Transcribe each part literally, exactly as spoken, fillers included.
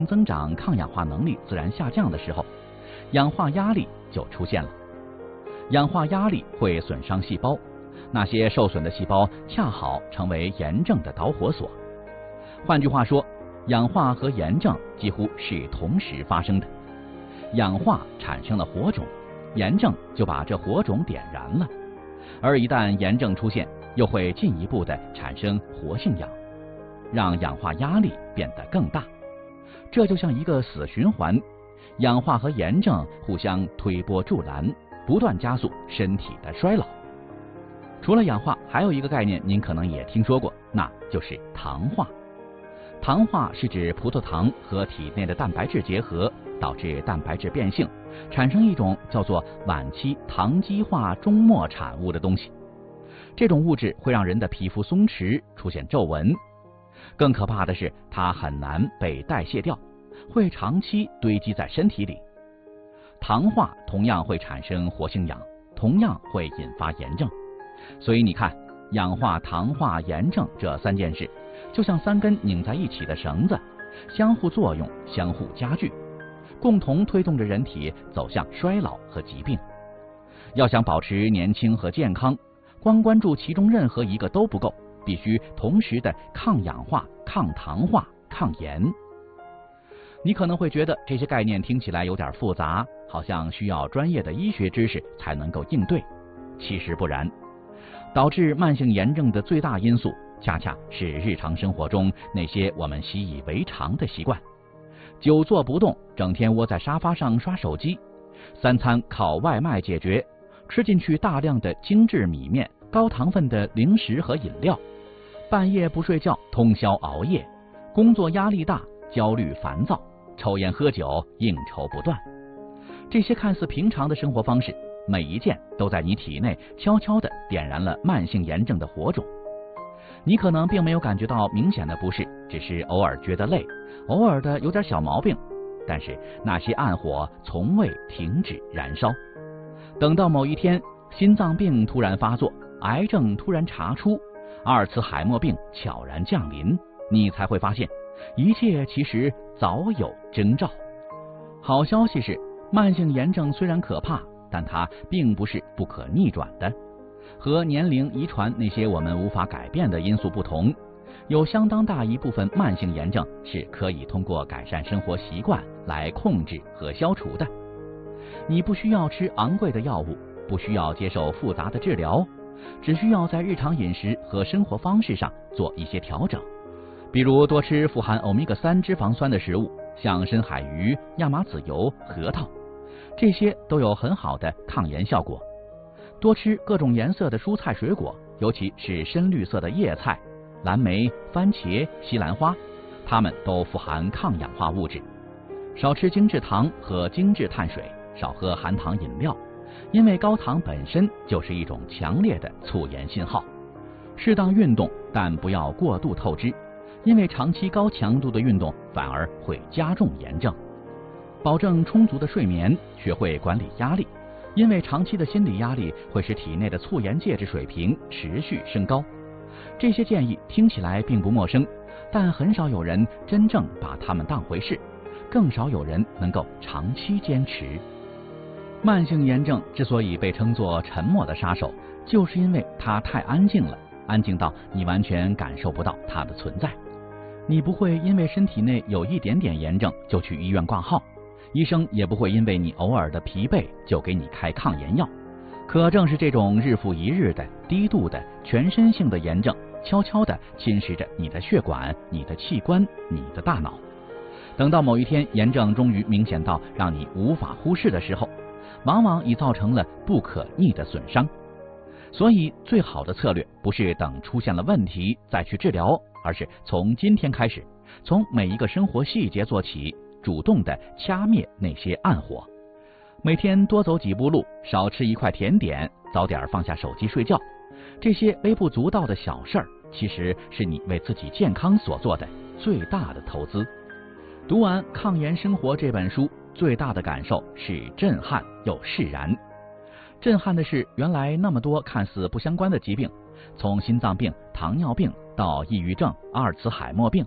增长抗氧化能力自然下降的时候，氧化压力就出现了。氧化压力会损伤细胞，那些受损的细胞恰好成为炎症的导火索。换句话说，氧化和炎症几乎是同时发生的。氧化产生了火种，炎症就把这火种点燃了，而一旦炎症出现，又会进一步的产生活性氧，让氧化压力变得更大。这就像一个死循环，氧化和炎症互相推波助澜，不断加速身体的衰老。除了氧化，还有一个概念您可能也听说过，那就是糖化。糖化是指葡萄糖和体内的蛋白质结合，导致蛋白质变性，产生一种叫做晚期糖基化终末产物的东西。这种物质会让人的皮肤松弛，出现皱纹。更可怕的是，它很难被代谢掉，会长期堆积在身体里。糖化同样会产生活性氧，同样会引发炎症。所以你看，氧化、糖化、炎症这三件事，就像三根拧在一起的绳子，相互作用，相互加剧，共同推动着人体走向衰老和疾病。要想保持年轻和健康，光关注其中任何一个都不够，必须同时的抗氧化、抗糖化、抗炎。你可能会觉得这些概念听起来有点复杂，好像需要专业的医学知识才能够应对。其实不然，导致慢性炎症的最大因素，恰恰是日常生活中那些我们习以为常的习惯。久坐不动，整天窝在沙发上刷手机，三餐靠外卖解决，吃进去大量的精致米面、高糖分的零食和饮料，半夜不睡觉，通宵熬夜，工作压力大，焦虑烦躁，抽烟喝酒，应酬不断。这些看似平常的生活方式，每一件都在你体内悄悄地点燃了慢性炎症的火种。你可能并没有感觉到明显的不适，只是偶尔觉得累，偶尔的有点小毛病，但是那些暗火从未停止燃烧。等到某一天，心脏病突然发作，癌症突然查出，阿尔茨海默病悄然降临，你才会发现，一切其实早有征兆。好消息是，慢性炎症虽然可怕，但它并不是不可逆转的。和年龄、遗传那些我们无法改变的因素不同，有相当大一部分慢性炎症是可以通过改善生活习惯来控制和消除的。你不需要吃昂贵的药物，不需要接受复杂的治疗，只需要在日常饮食和生活方式上做一些调整，比如多吃富含欧米伽三脂肪酸的食物，像深海鱼、亚麻籽油、核桃，这些都有很好的抗炎效果。多吃各种颜色的蔬菜水果，尤其是深绿色的叶菜、蓝莓、番茄、西兰花，它们都富含抗氧化物质。少吃精制糖和精制碳水，少喝含糖饮料，因为高糖本身就是一种强烈的促炎信号。适当运动，但不要过度透支，因为长期高强度的运动反而会加重炎症。保证充足的睡眠，学会管理压力，因为长期的心理压力会使体内的促炎介质水平持续升高。这些建议听起来并不陌生，但很少有人真正把它们当回事，更少有人能够长期坚持。慢性炎症之所以被称作沉默的杀手，就是因为它太安静了，安静到你完全感受不到它的存在。你不会因为身体内有一点点炎症就去医院挂号，医生也不会因为你偶尔的疲惫就给你开抗炎药。可正是这种日复一日的低度的全身性的炎症，悄悄地侵蚀着你的血管、你的器官、你的大脑。等到某一天炎症终于明显到让你无法忽视的时候，往往已造成了不可逆的损伤。所以最好的策略不是等出现了问题再去治疗，而是从今天开始，从每一个生活细节做起，主动地掐灭那些暗火。每天多走几步路，少吃一块甜点，早点放下手机睡觉，这些微不足道的小事儿，其实是你为自己健康所做的最大的投资。读完《抗炎生活》这本书，最大的感受是震撼又释然。震撼的是，原来那么多看似不相关的疾病，从心脏病、糖尿病到抑郁症、阿尔茨海默病，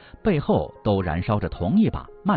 背后都燃烧着同一把